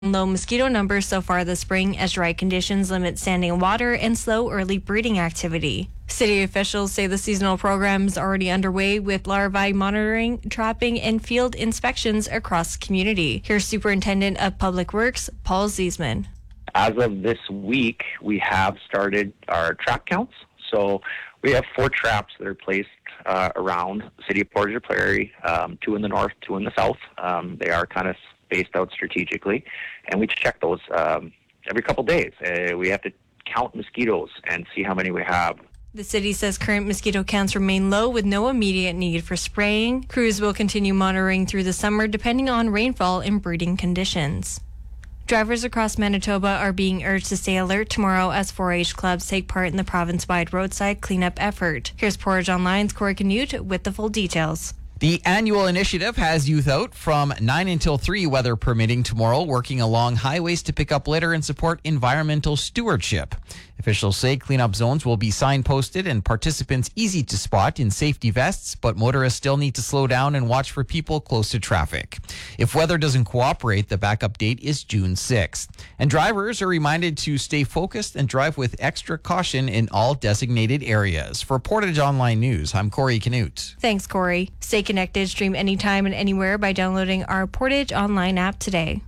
Low mosquito numbers so far this spring as dry conditions limit standing water and slow early breeding activity. City officials say the seasonal program is already underway with larvae monitoring, trapping, and field inspections across the community. Here's Superintendent of Public Works, Paul Ziesman. As of this week, we have started our trap counts. So we have 4 traps that are placed around the city of Portage la Prairie, 2 in the north, 2 in the south. They are kind of spaced out strategically, and we check those every couple days. We have to count mosquitoes and see how many we have. The city says current mosquito counts remain low with no immediate need for spraying. Crews will continue monitoring through the summer depending on rainfall and breeding conditions. Drivers across Manitoba are being urged to stay alert tomorrow as 4-H clubs take part in the province-wide roadside cleanup effort. Here's Portage Online's Corey Canute with the full details. The annual initiative has youth out from 9 until 3, weather permitting, tomorrow, working along highways to pick up litter and support environmental stewardship. Officials say cleanup zones will be signposted and participants easy to spot in safety vests, but motorists still need to slow down and watch for people close to traffic. If weather doesn't cooperate, the backup date is June 6th. And drivers are reminded to stay focused and drive with extra caution in all designated areas. For Portage Online News, I'm Corey Canute. Thanks, Corey. Stay connected, stream anytime and anywhere by downloading our Portage Online app today.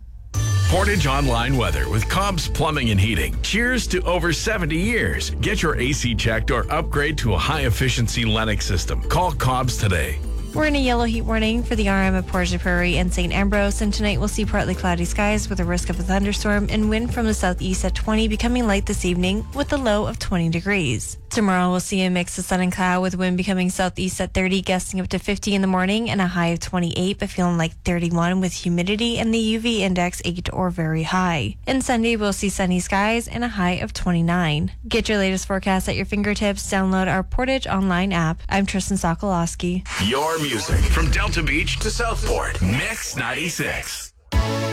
Portage Online weather with Cobb's Plumbing and Heating. Cheers to over 70 years. Get your AC checked or upgrade to a high-efficiency Lennox system. Call Cobb's today. We're in a yellow heat warning for the RM of Portage la Prairie and St. Ambrose, and tonight we'll see partly cloudy skies with a risk of a thunderstorm and wind from the southeast at 20, becoming light this evening with a low of 20 degrees. Tomorrow we'll see a mix of sun and cloud with wind becoming southeast at 30, gusting up to 50 in the morning and a high of 28, but feeling like 31 with humidity and the UV index 8 or very high. And Sunday we'll see sunny skies and a high of 29. Get your latest forecast at your fingertips. Download our Portage Online app. I'm Tristan Sokolowski. Your music from Delta Beach to Southport. Mix 96.